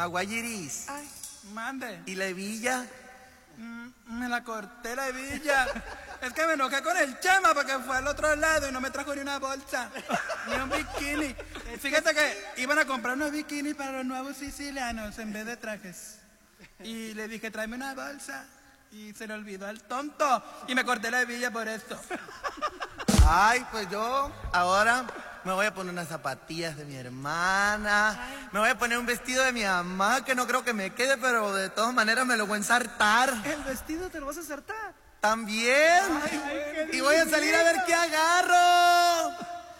Maguayiris. Ay, mande. ¿Y la hebilla? Me la corté la hebilla. Es que me enojé con el Chema porque fue al otro lado y no me trajo ni una bolsa, ni un bikini. Fíjate que iban a comprar unos bikinis para los nuevos sicilianos en vez de trajes. Y le dije, tráeme una bolsa. Y se le olvidó al tonto. Y me corté la hebilla por esto. Ay, pues yo ahora me voy a poner unas zapatillas de mi hermana. Me voy a poner un vestido de mi mamá que no creo que me quede, pero de todas maneras me lo voy a ensartar. ¿El vestido te lo vas a acertar? También. Y voy a salir a ver qué agarro.